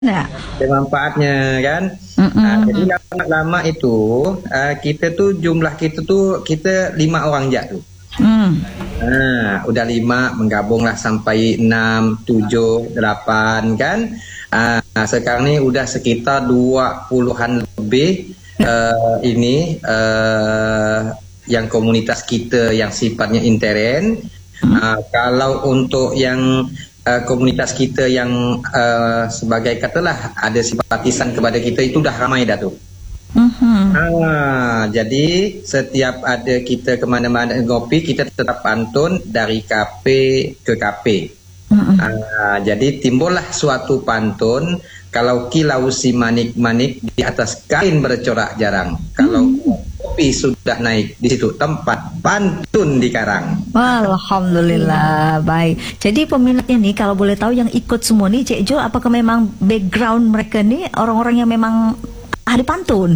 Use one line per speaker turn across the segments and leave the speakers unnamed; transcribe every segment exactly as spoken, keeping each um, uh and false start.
Ya.
Ada manfaatnya kan.
Mm-mm.
Nah, jadi lama-lama itu uh, kita tuh jumlah kita tuh kita lima orang aja tuh.
Mm.
Nah, udah lima menggabunglah sampai enam, tujuh, delapan kan. Uh, sekarang ini udah sekitar dua puluhan lebih uh, ini uh, yang komunitas kita yang sifatnya intern. Uh, kalau untuk yang uh, komunitas kita yang uh, sebagai katalah ada simpatisan kepada kita itu dah ramai dah tuh.
Mm-hmm.
Ah, jadi setiap ada kita kemana-mana ngopi kita tetap pantun dari kafe ke kafe.
Mm-hmm.
Ah, jadi timbullah suatu pantun. Kalau kilau si manik-manik di atas kain bercorak jarang. Kalau kopi sudah naik di situ tempat pantun di karang.
Alhamdulillah, baik. Jadi peminatnya nih kalau boleh tahu yang ikut semua nih, Cik Jo, apakah memang background mereka nih orang-orang yang memang ahli pantun?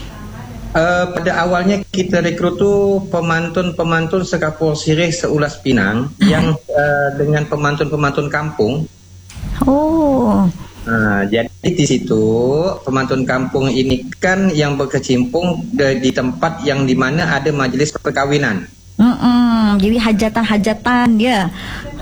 Uh, pada awalnya kita rekrut tuh pemantun-pemantun sekapur sirih seulas Pinang yang uh, dengan pemantun-pemantun kampung.
Oh.
Nah, jadi di situ pemantun kampung ini kan yang berkecimpung di, di tempat yang dimana ada majelis perkawinan.
Mm-mm, jadi hajatan-hajatan ya.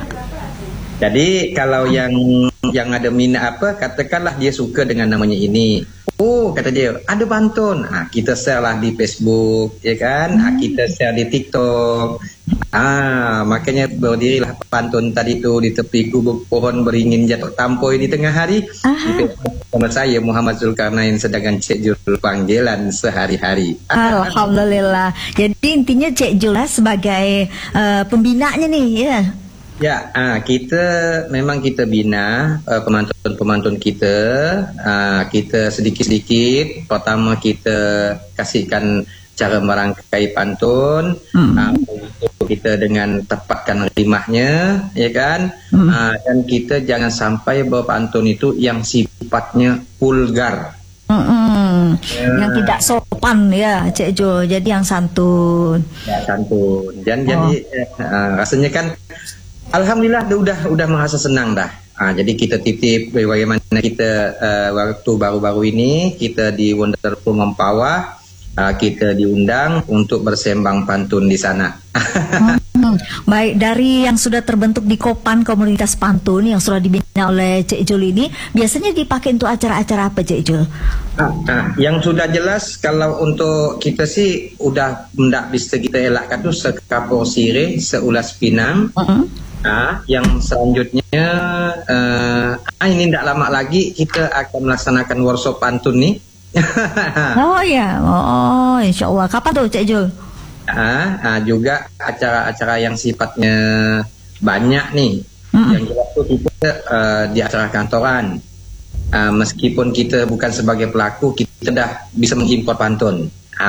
Jadi kalau yang yang ada minat apa, katakanlah dia suka dengan namanya ini. Oh, kata dia, ada pantun. Ah, kita share lah di Facebook, ya kan? Ah, kita share di TikTok. Ah, makanya berdirilah pantun tadi itu di tepi gubuk pohon beringin jatuh tampoi di tengah hari. Di Facebook sama saya Muhammad Zulkarnain sedangkan Cik Jul panggilan sehari-hari.
Alhamdulillah. Jadi intinya Cik Jul sebagai uh, pembinanya nih, ya.
Ya, ah, kita memang kita bina uh, pemantun-pemantun kita, uh, kita sedikit-sedikit. Pertama kita kasihkan cara merangkai pantun, hmm. uh, untuk kita dengan tepatkan rimahnya, ya kan? Hmm. Uh, dan kita jangan sampai berpantun itu yang sifatnya vulgar.
Hmm. Ya. Yang tidak sopan ya, Cik Jo. Jadi yang santun.
Ya, santun. Dan oh. jadi uh, rasanya kan. Alhamdulillah udah udah merasa senang dah. Ah, jadi kita titip bagaimana kita uh, waktu baru-baru ini kita di Wonderful Mempawah, uh, kita diundang untuk bersembang pantun di sana.
hmm, baik, dari yang sudah terbentuk di Kopan komunitas pantun yang sudah dibina oleh Cik Jul ini, biasanya dipakai untuk acara-acara apa, Cik Jul?
Ah, ah, yang sudah jelas kalau untuk kita sih udah tidak bisa kita elakkan tuh sekapur sirih seulas Pinang. Uh-huh. Nah, yang selanjutnya uh, ah, ini tidak lama lagi kita akan melaksanakan workshop pantun nih.
Oh ya, oh insya Allah. Kapan tuh Cik Jul?
Ah, ah, juga acara-acara yang sifatnya banyak nih. Mm-hmm. Yang jelas tuh kita uh, di acara kantoran. Uh, meskipun kita bukan sebagai pelaku, kita dah bisa mengimpor pantun.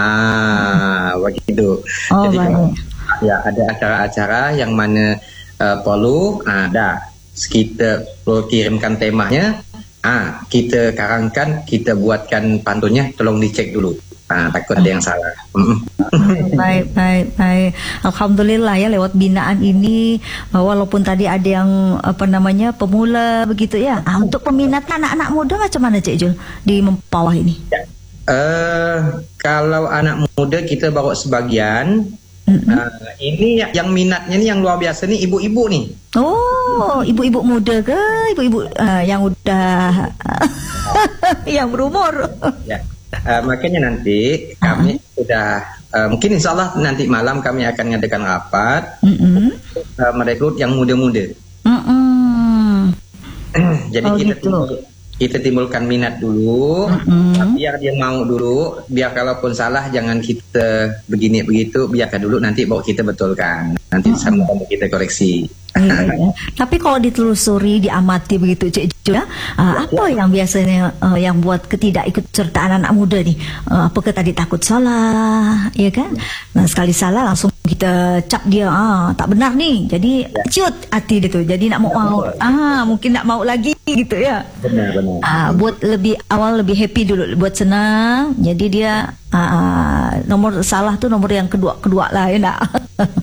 Ah, begitu.
Oh,
jadi
kalau,
ya ada acara-acara yang mana Uh, perlu ada ah, kita perlu kirimkan temanya, ah kita karangkan, kita buatkan pantunnya, tolong dicek dulu, ah, takut ada yang salah.
Baik, baik, baik. Alhamdulillah ya lewat binaan ini, walaupun tadi ada yang apa namanya pemula begitu ya. Ah, untuk peminatnya anak-anak muda macam mana Cik Jul di Mempawah ini?
Ya. Uh, kalau anak muda kita bawa sebagian. Mm-hmm. Uh, ini yang minatnya nih yang luar biasa nih ibu-ibu nih.
Oh, ibu-ibu muda ke ibu-ibu uh, yang udah yang berumur? Ya,
uh, makanya nanti kami uh-huh. sudah uh, mungkin insya Allah nanti malam kami akan mengadakan rapat mm-hmm. uh, merekrut yang muda-muda. Mm-hmm. Jadi oh, kita gitu. timbul, kita timbulkan minat dulu, mm-hmm. biar dia mau dulu, biar kalaupun salah jangan kita begini begitu, biarkan dulu nanti bawa kita betulkan, nanti mm-hmm. sama-sama kita koreksi.
Iya, iya. Tapi kalau ditelusuri, diamati begitu Cik Jul, uh, apa ya. yang biasanya uh, yang buat ketidakikutsertaan anak muda nih? Uh, apakah tadi takut salah, ya kan? Nah sekali salah langsung kita cap dia, ah tak benar nih, jadi ya. ciut hati gitu, jadi nak mau mau, ah mungkin nak mau lagi gitu ya.
Benar benar.
Ah, buat lebih awal lebih happy dulu, buat senang, jadi dia ah, nomor salah tuh nomor yang kedua kedua lah ya nak.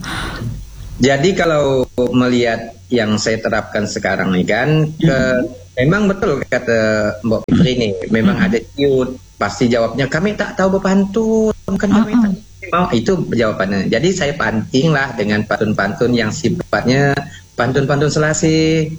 Jadi kalau melihat yang saya terapkan sekarang nih kan, ke Memang betul kata Mbak Fitri nih. Memang hmm. ada ciut. Pasti jawabnya kami tak tahu berpantun. Bukan kami tak mau. Itu jawabannya. Jadi saya pancing lah dengan pantun-pantun yang sifatnya pantun-pantun selasih.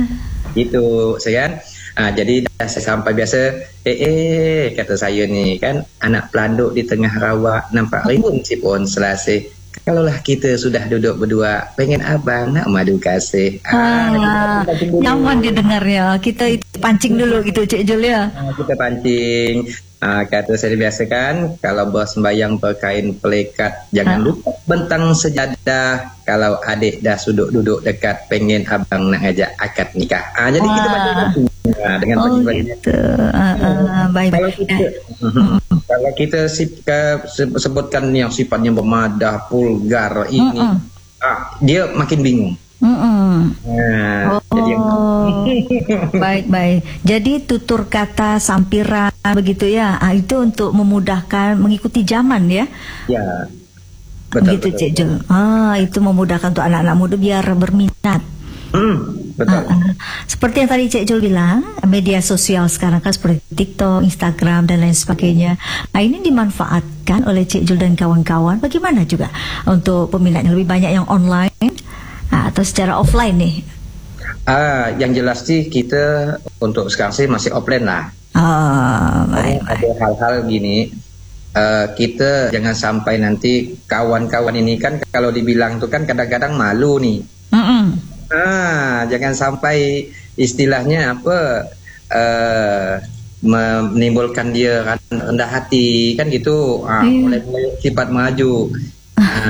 Gitu, saya kan. Ah, jadi dah saya sampai biasa, eh eh kata saya nih kan, anak pelanduk di tengah rawa nampak rimbun si pohon selasih. Kalaulah kita sudah duduk berdua, pengen abang nak madu kasih.
Ah, ah, nyaman didengarnya. Kita itu pancing dulu gitu Cik Jul ya.
Ah, kita pancing. Ah, kata saya biasa kan, kalau bos sembayang berkain pelekat, jangan ah. lupa bentang sejadah. Kalau adik dah suduk duduk dekat, pengen abang nak ajak akad nikah. Ah, jadi ah. kita pancing. Nah, dengan
oh, gitu. uh, uh, baik,
kalau
baik.
kita, uh, kalau kita sip, ke, sebutkan yang sifatnya bermadah, vulgar ini, uh, uh. Ah, dia makin bingung.
Uh, uh.
Nah,
oh,
jadi
baik, baik. Jadi tutur kata sampiran begitu ya. Ah, itu untuk memudahkan mengikuti zaman ya.
Ya, betul.
Begitu
betul,
Cik Jul. Ah, itu memudahkan untuk anak-anak muda biar berminat.
Hmm, betul.
Uh, uh. Seperti yang tadi Cik Jul bilang, media sosial sekarang kan seperti TikTok, Instagram dan lain sebagainya. Nah, ini dimanfaatkan oleh Cik Jul dan kawan-kawan. Bagaimana juga untuk peminatnya, lebih banyak yang online uh, atau secara offline nih?
Ah, yang jelas sih kita untuk sekarang sih masih offline lah.
Oh, baik, baik.
Ada hal-hal gini. Uh, kita jangan sampai nanti kawan-kawan ini kan kalau dibilang tuh kan kadang-kadang malu nih.
Mm-mm.
Ah, jangan sampai istilahnya apa uh, menimbulkan dia rendah hati kan gitu. Ah, yeah. Mulai-mulai sifat maju. Ah,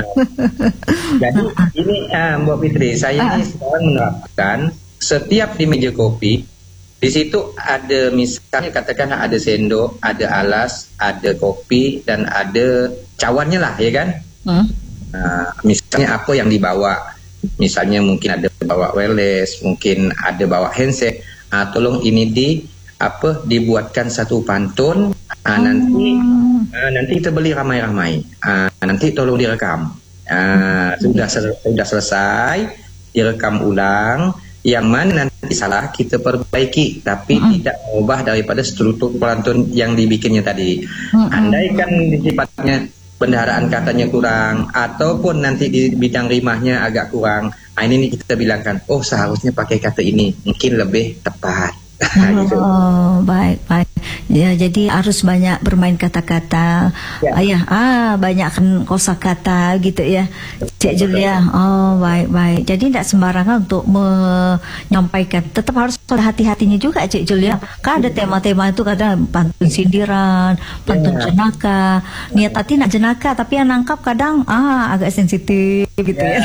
jadi ini ah, Mbak Fitri, saya ini sekarang menerapkan setiap di meja kopi di situ ada misalnya katakan ada sendok, ada alas, ada kopi dan ada cawannya lah ya kan. Hmm. Nah, misalnya apa yang dibawa. Misalnya mungkin ada bawa wireless, mungkin ada bawa handset. Ah, tolong ini di apa dibuatkan satu pantun. Ah, nanti ah, nanti kita beli ramai-ramai. Ah, nanti tolong direkam. Ah, sudah sudah selesai direkam ulang. Yang mana nanti salah kita perbaiki, tapi mm-hmm. tidak mengubah daripada struktur pantun yang dibikinnya tadi. Mm-hmm. Andaikan sifatnya bendaharaan katanya kurang ataupun nanti di bidang rimahnya agak kurang, nah, ini kita bilangkan oh seharusnya pakai kata ini mungkin lebih tepat. Gitu.
Oh, baik, baik. Ya, jadi harus banyak bermain kata-kata. Ya. Ayah, ah, banyakkan kosakata gitu ya. Cik Jul ya. Oh, baik, baik. Jadi tidak sembarangan untuk menyampaikan. Tetap harus hati-hatinya juga Cik Jul ya. Kan ada tema-tema itu kadang pantun sindiran, pantun ya. Jenaka. Niat hati nak jenaka, tapi yang nangkap kadang ah agak sensitif gitu ya.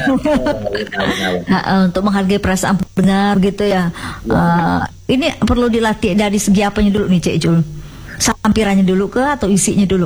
ya. Nah, untuk menghargai perasaan pendengar gitu ya. ya. Uh, Ini perlu dilatih dari segi apanya dulu nih Cik Jul? Sampirannya dulu ke atau isinya dulu?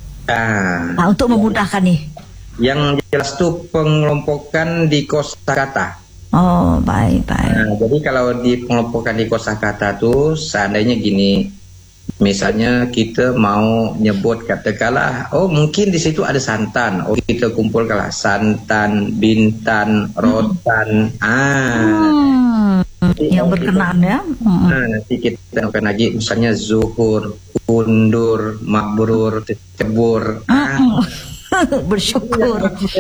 Ah,
nah, untuk memudahkan nih.
Yang jelas tuh pengelompokan di kosakata.
Oh, baik, baik.
Nah, jadi kalau di pengelompokan di kosakata tuh seandainya gini. Misalnya kita mau nyebut katakanlah, oh mungkin di situ ada santan. Oh kita kumpulkanlah santan, bintan, rotan. Hmm. Ah. Hmm.
Yang berkenaan ya.
Nah, nanti kita akan lagi misalnya zuhur, undur, mabrur, cebur. Ah.
Bersyukur.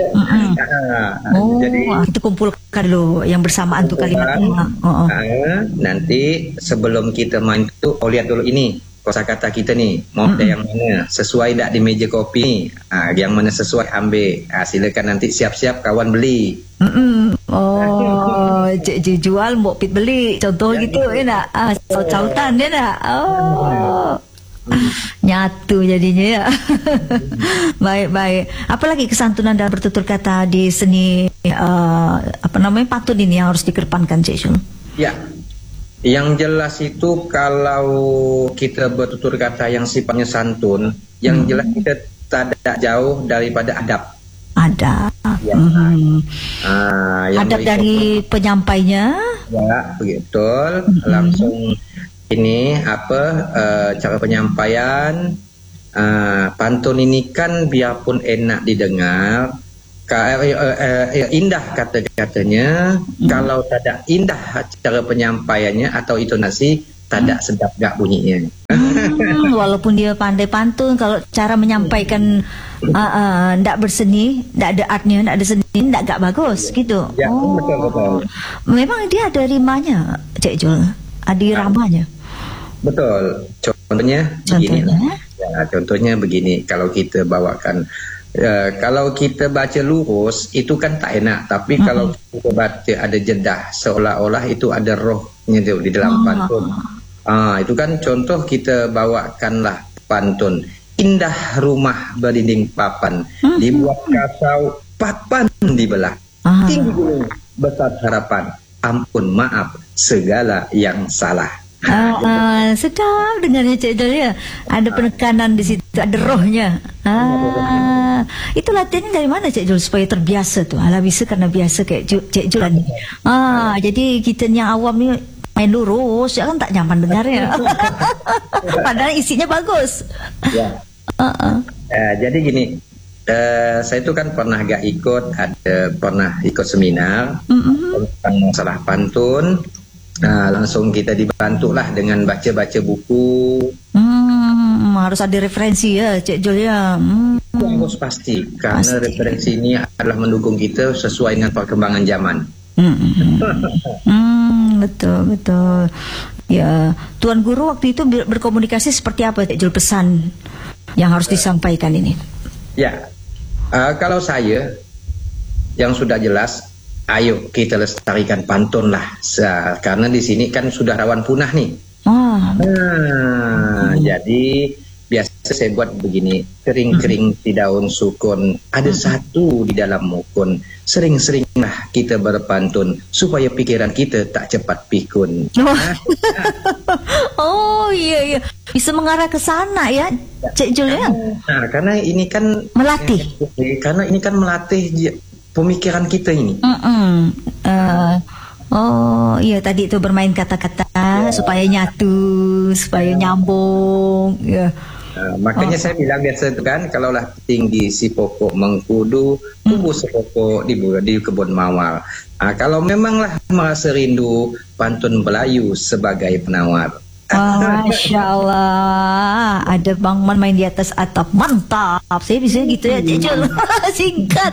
Nah,
oh,
jadi
kita kumpulkan dulu yang bersamaan tuh kalimatnya. Oh, oh.
Nah, nanti sebelum kita main tuh, oh lihat dulu ini kosakata kita nih, mau ada yang mana sesuai tak di meja kopi nih. Ah, yang mana sesuai ambil. Ah, silakan nanti siap-siap kawan beli. Mm-mm.
Oh, Cik jual, Mbok Pit beli. Contoh ya, gitu ya nak. Ah, sautan dia nak. Oh. Nyatu jadinya ya. Baik, baik. Apalagi kesantunan dan bertutur kata di seni uh, apa namanya pantun ini yang harus dikedepankan Cik Jul?
Ya. Yang jelas itu kalau kita bertutur kata yang sifatnya santun, yang hmm. jelas kita tidak jauh daripada adab.
Adab.
Ya.
Hmm.
Ah,
adab dari penyampainya.
Ya, betul. Hmm. Langsung ini apa uh, cara penyampaian uh, pantun ini kan biarpun enak didengar. Ka, eh, eh, eh, indah kata-katanya, hmm. kalau tidak indah cara penyampaiannya atau intonasi, tidak sedap gak bunyinya.
Hmm, walaupun dia pandai pantun, kalau cara menyampaikan uh, uh, ndak berseni, ndak ada artnya, ndak ada seni, ndak gak bagus gitu.
Ya,
oh,
betul betul.
Memang dia ada rimanya, Cik Jul, ada iramanya.
Betul. Contohnya, begini.
Contohnya?
Ya, contohnya begini. Kalau kita bawakan, uh, kalau kita baca lurus itu kan tak enak. Tapi mm-hmm. kalau kita baca ada jedah, seolah-olah itu ada rohnya tu di dalam
oh.
pantun. Ah, itu kan contoh kita bawakanlah pantun. Indah rumah berdinding papan, mm-hmm. dibuat kasau papan dibelah. Ah. Tinggi gunung besar harapan, ampun maaf segala yang salah.
Uh, uh, sedap dengarnya Cik Jul ya. Ada penekanan di situ, ada rohnya. Ah, itu latihannya dari mana Cik Jul supaya terbiasa tuh? Alah bisa karena biasa kayak Cik Jul ni. Ah, jadi kita yang awam ni main lurus, ya kan tak nyaman dengarnya. Padahal isinya bagus.
Ya. Uh-uh. Uh, jadi gini, uh, saya itu kan pernah gak ikut, ada pernah ikut seminar mm-hmm. tentang masalah pantun. Nah, langsung kita dibantu lah dengan baca-baca buku.
Hmm, harus ada referensi ya, Cik Jul ya. Hmm.
Harus pasti, karena
pasti.
referensi ini adalah mendukung kita sesuai dengan perkembangan zaman.
Hmm. hmm, betul betul. Ya, Tuan Guru waktu itu berkomunikasi seperti apa, Cik Jul, pesan yang harus disampaikan ini?
Ya, uh, kalau saya yang sudah jelas, ayo kita lestarikan pantun lah, karena di sini kan sudah rawan punah nih. Oh. Nah, hmm. jadi biasa saya buat begini, kering-kering di daun sukun, ada hmm. satu di dalam mukun. Sering-seringlah kita berpantun supaya pikiran kita tak cepat pikun.
Oh, oh iya iya, bisa mengarah ke sana ya, Cik Jul ya.
Nah, karena ini kan
melatih.
Karena ini kan melatih pemikiran kita ini.
Uh-uh. Uh, oh iya, tadi itu bermain kata-kata ya. Supaya nyatu, supaya ya. nyambung. Ya.
Nah, makanya oh. saya bilang biasa itu kan, kalaulah tinggi si pokok mengkudu, tumbuh hmm. sepokok di, di kebun mawar. Nah, kalau memanglah merasa rindu, pantun Melayu sebagai penawar.
Oh, Masya Allah, ada Bang Man main di atas atap, mantap. Saya bisa gitu ya, Cik Jul. Singkat.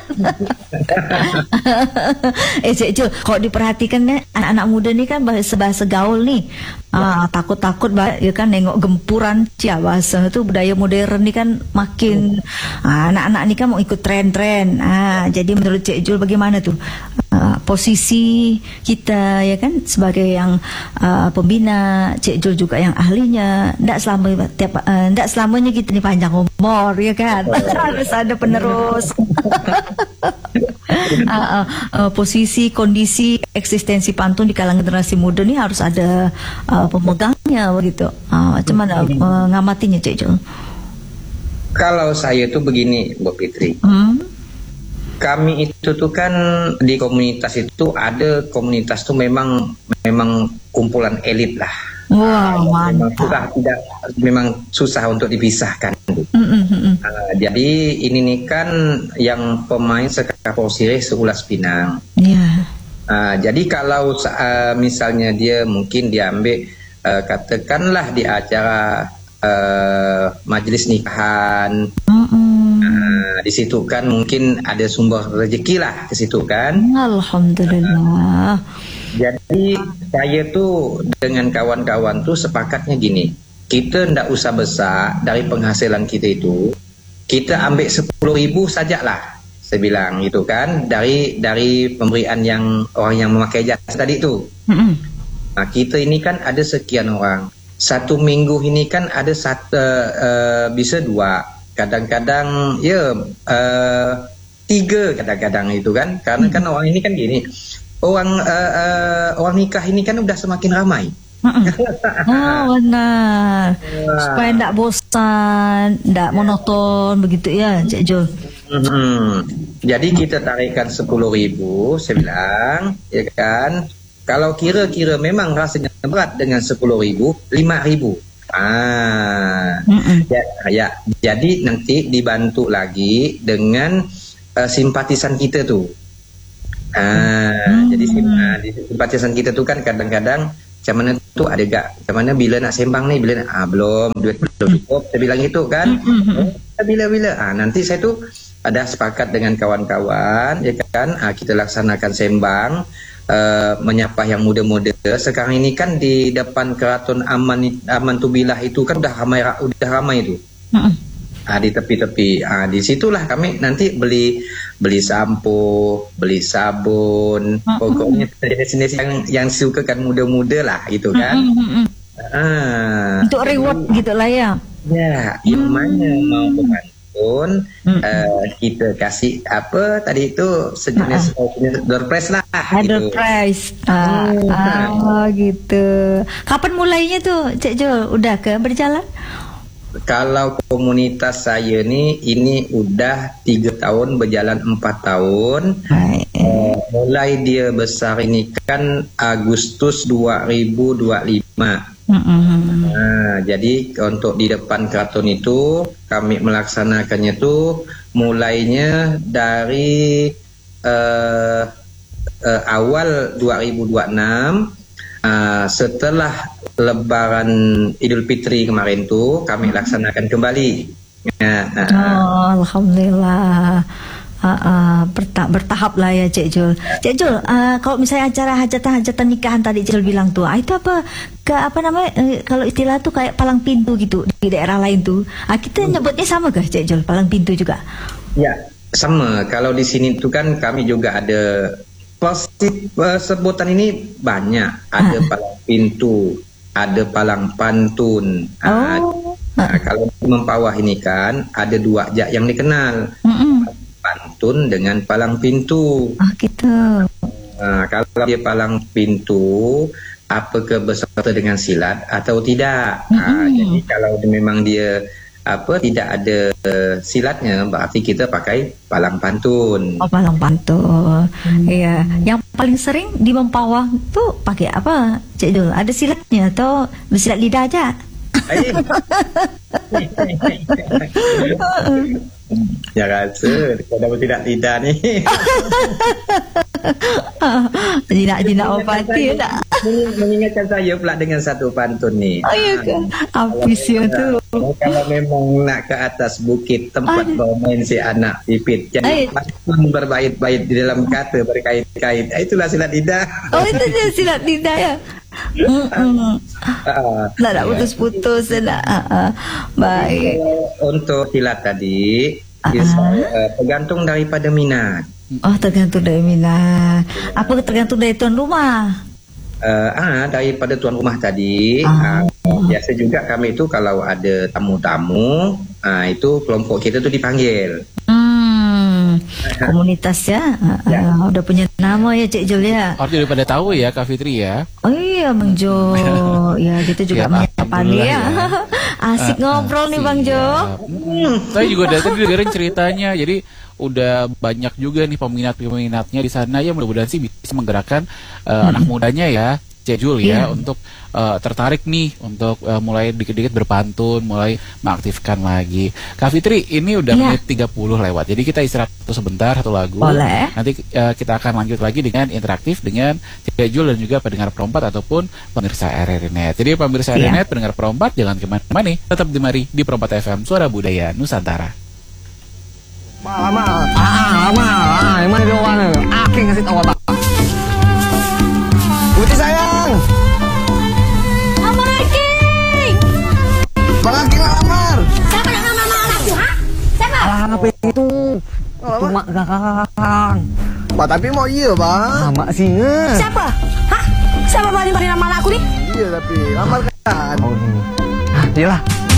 eh Cik Jul, kalau diperhatikan nih, anak-anak muda nih kan bahasa-bahasa gaul nih. Ah, takut-takut ya kan nengok gempuran cia bahasa itu budaya modern nih kan makin ah, anak-anak nih kan mau ikut tren-tren. Ah, jadi menurut Cik Jul bagaimana tuh uh, posisi kita ya kan sebagai yang uh, pembina, Cik Jul juga yang ahlinya. Ndak selama tiap uh, ndak selamanya kita nih panjang umur ya kan. Harus ada penerus. uh, uh, uh, posisi, kondisi, eksistensi pantun di kalangan generasi muda nih harus ada uh, pemegangnya begitu. Uh, macam mana mengamatinya, uh, Cik Jul?
Kalau saya tuh begini, Bu Fitri. Hmm? Kami itu tuh kan di komunitas itu ada komunitas tuh memang memang kumpulan elit lah.
Wah, wow, mantap.
Susah, tidak, memang susah untuk dipisahkan. Mm, mm, mm. Uh, jadi ini nih kan yang pemain sekapol sirih seulas Pinang. Yeah. Uh, jadi kalau uh, misalnya dia mungkin diambil uh, katakanlah di acara uh, majelis nikahan. Mm -mm. Uh, di situ kan mungkin ada sumber rezeki lah ke situ kan.
Alhamdulillah.
Jadi saya tuh dengan kawan-kawan tuh sepakatnya gini, kita ndak usah besar dari penghasilan kita itu, kita ambil sepuluh ribu sajalah, saya bilang gitu kan, dari dari pemberian yang orang yang memakai jasa tadi itu. Mm-hmm. Nah, kita ini kan ada sekian orang, satu minggu ini kan ada satu uh, bisa dua, kadang-kadang ya uh, tiga kadang-kadang itu kan, karena mm-hmm. kan orang ini kan gini. Orang uh, uh, orang nikah ini kan udah semakin ramai.
Oh benar. Supaya tidak bosan, tidak monoton begitu ya, Cik Jul.
Mm-hmm. Jadi kita tarikkan sepuluh ribu, saya bilang, ya kan. Kalau kira-kira memang rasanya berat dengan sepuluh ribu, lima ribu. Ah, mm-hmm. ya, ya. Jadi nanti dibantu lagi dengan uh, simpatisan kita tuh. Ah, hmm. Jadi simpatisan kita tuh kan kadang-kadang macam mana tu ada gak, macam mana bila nak sembang ni, bila nak, ah belum, duit belum cukup, saya bilang gitu kan. Oh, bila-bila, ah nanti saya tu ada sepakat dengan kawan-kawan, ya kan, ah, kita laksanakan sembang, uh, menyapa yang muda-muda. Sekarang ini kan di depan Keraton Aman Aman Tubilah itu kan udah ramai, udah ramai itu. Ah, di tepi-tepi, ah, di situlah kami nanti beli beli sampo, beli sabun, uh-uh. pokoknya jenis-jenis yang yang suka kan muda-muda lah gitu kan. Uh-uh. Ah,
untuk reward gitulah ya.
Ya, yang hmm. mana mau pemantun, hmm. uh, kita kasih apa tadi itu sejenis uh-uh. door prize lah.
Door prize, ah, hmm. ah, gitu. Kapan mulainya tuh, Cik Jul? Udah ke berjalan?
Kalau komunitas saya ni ini udah tiga tahun berjalan empat tahun. Uh, mulai dia besar ini kan Agustus dua ribu dua puluh lima. Mm-hmm. Nah, jadi untuk di depan keraton itu kami melaksanakannya tuh mulainya dari uh, uh, awal dua ribu dua puluh enam. Uh, setelah Lebaran Idul Fitri kemarin tuh kami laksanakan kembali. Ya, uh,
oh, alhamdulillah. Uh, uh, berta bertahap lah ya Cik Jul. Cik Jul, uh, kalau misalnya acara hajatan-hajatan nikahan tadi Cik Jul bilang tuh, ah, itu apa ke apa namanya? Uh, kalau istilah tuh kayak palang pintu gitu di daerah lain tuh. Uh, kita nyebutnya sama kah Cik Jul? Palang pintu juga?
Ya, sama. Kalau di sini tuh kan kami juga ada positif, uh, sebutan ini banyak. Ada uh. palang pintu, ada palang pantun.
Oh.
Nah, uh. kalau mempawah ini kan ada dua jak yang dikenal. Mm-mm. Pantun dengan palang pintu.
Oh gitu.
Nah, kalau dia palang pintu, apakah berserta dengan silat atau tidak? Mm-hmm. Nah, jadi kalau memang dia apa tidak ada uh, silatnya, berarti kita pakai palang pantun.
Oh, palang pantun. Iya. Mm-hmm. Yang paling sering di mempawah tuh pakai apa, Cik Dul? Ada silatnya atau bersilat lidah aja?
Ya rasa kalau tidak tidak ni.
Tidak tidak opati tak.
Mengingatkan saya pula dengan satu pantun ni.
Oh iya ke? Habis ya tu.
Kalau memang nak ke atas bukit tempat bermain si anak pipit, jadi pantun berbait-bait di dalam kata berkait-kait. Itulah silat lidah.
Oh itu dia silat lidah ya. Mm-mm. Uh, tak nak putus-putus tak. Uh, uh. Baik.
Untuk silat tadi uh, uh, tergantung daripada minat.
Oh, tergantung dari minat. Apa tergantung dari tuan rumah?
Uh, ah daripada tuan rumah tadi. Uh, uh, biasa juga kami itu kalau ada tamu-tamu, uh, itu kelompok kita tu dipanggil.
Komunitas ya, ya. Uh, udah punya nama ya Cik Jul ya.
Artinya udah pada tahu ya Kak Fitri ya.
Oh iya Bang Jo. Ya kita juga ya, menyapa nih ya, ya. Asik uh, ngobrol uh, nih Bang Jo.
Hmm. Saya juga dari tadi dengerin ceritanya. Jadi udah banyak juga nih peminat-peminatnya di sana ya, mudah-mudahan sih bisa menggerakkan uh, hmm. anak mudanya ya Cik Jul ya, yeah. untuk uh, tertarik nih untuk uh, mulai dikit-dikit berpantun, mulai mengaktifkan lagi. Kak Fitri, ini udah yeah. menit tiga puluh lewat. Jadi kita istirahat sebentar, satu lagu.
Boleh.
Nanti uh, kita akan lanjut lagi dengan interaktif dengan Cik Jul dan juga pendengar Perompat ataupun pemirsa R R I Net. Jadi pemirsa yeah. R R I Net, pendengar Perompat, jangan kemana-mana, tetap di mari di Perompat F M, Suara Budaya Nusantara.
Ma, ma, ah, ma, ah, yang mana dia orang ni? Aku ngasih tahu abang. Putih sayang.
Abang Aking.
Abang Aking lamar.
Siapa nak nama anakku, ha? Siapa?
Alah, apa itu? Itu mak kakang. Pak, tapi mau iya, Bang. Ah, mak singa.
Siapa? Hah? Siapa balik balik nama anakku ni?
Iya, tapi lamar kan. Oh, ni. Ah, iyalah.